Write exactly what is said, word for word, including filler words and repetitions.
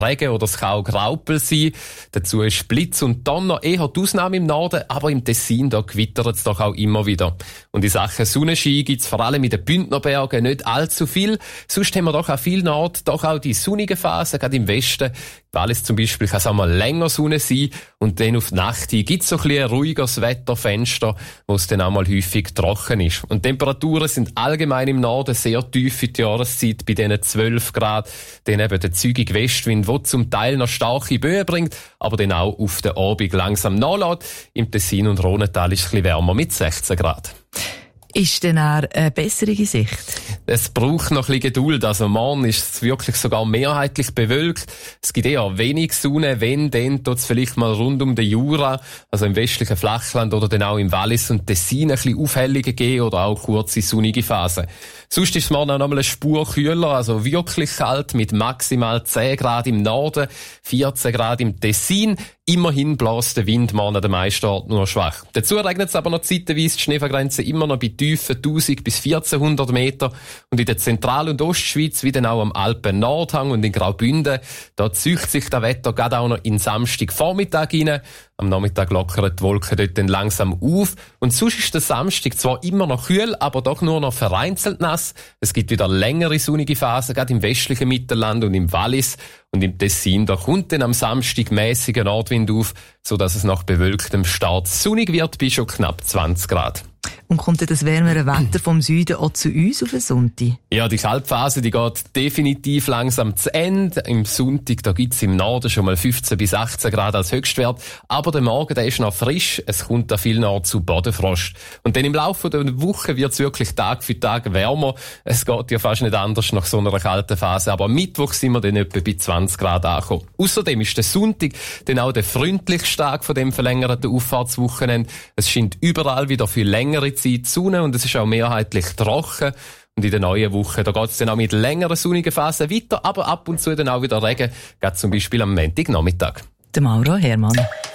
Regen oder es kann auch Graupel sein. Dazu ist Blitz und Donner eher die Ausnahme im Norden, aber im Tessin, da gewittert es doch auch immer wieder. Und in Sachen Sonnenschein gibt es vor allem in den Bündnerbergen nicht allzu viel. Sonst haben wir doch an vielen Orten doch auch die sonnige Phase, gerade im Westen. Wallis zum Beispiel kann es auch mal länger Sonne sein und dann auf die Nacht hin gibt es so ein bisschen ein ruhigeres Wetterfenster, wo es dann auch mal häufig trocken ist. Und die Temperaturen sind allgemein im Norden sehr tief in der Jahreszeit, bei diesen zwölf Grad. Dann eben der zügige Westwind, der zum Teil noch starke Böen bringt, aber dann auch auf den Abend langsam nachlässt. Im Tessin und Rhonental ist es ein bisschen wärmer mit sechzehn Grad. Ist denn auch eine bessere Sicht? Es braucht noch ein bisschen Geduld. Also morgen ist es wirklich sogar mehrheitlich bewölkt. Es gibt eher wenig Sonne. Wenn, dann tut es vielleicht mal rund um den Jura, also im westlichen Flachland oder dann auch im Wallis und Tessin ein bisschen Aufhellungen geben oder auch kurze sonnige Phasen. Sonst ist es morgen auch noch mal eine Spur kühler, also wirklich kalt mit maximal zehn Grad im Norden, vierzehn Grad im Tessin. Immerhin bläst der Wind morgen an den meisten Orten nur schwach. Dazu regnet es aber noch zeitweise, die Schneefallgrenze immer noch bei Tiefen tausend bis vierzehnhundert Meter. Und in der Zentral- und Ostschweiz, wie dann auch am Alpen-Nordhang und in Graubünden, da zieht sich das Wetter gerade auch noch in Samstagvormittag rein. Am Nachmittag lockern die Wolken dort dann langsam auf. Und sonst ist der Samstag zwar immer noch kühl, aber doch nur noch vereinzelt nass. Es gibt wieder längere sonnige Phasen, gerade im westlichen Mittelland und im Wallis. Und im Tessin, da kommt dann am Samstag mäßiger Nordwind auf, sodass es nach bewölktem Start sonnig wird bei schon knapp zwanzig Grad. Und kommt das wärmere Wetter vom Süden auch zu uns auf den Sonntag? Ja, die Kaltphase, die geht definitiv langsam zu Ende. Im Sonntag, da gibt's im Norden schon mal fünfzehn bis achtzehn Grad als Höchstwert. Aber der Morgen, der ist noch frisch. Es kommt da viel noch zu Bodenfrost. Und dann im Laufe der Woche wird's wirklich Tag für Tag wärmer. Es geht ja fast nicht anders nach so einer kalten Phase. Aber am Mittwoch sind wir dann etwa bei zwanzig Grad angekommen. Außerdem ist der Sonntag dann auch der freundlichste Tag von dem verlängerten Auffahrtswochenende. Es scheint überall wieder viel längere Zeit die Sonne und es ist auch mehrheitlich trocken. Und in der neuen Woche, da geht es dann auch mit längeren sonnigen Phasen weiter, aber ab und zu dann auch wieder Regen, gerade zum Beispiel am Montagnachmittag. Der Mauro Hermann.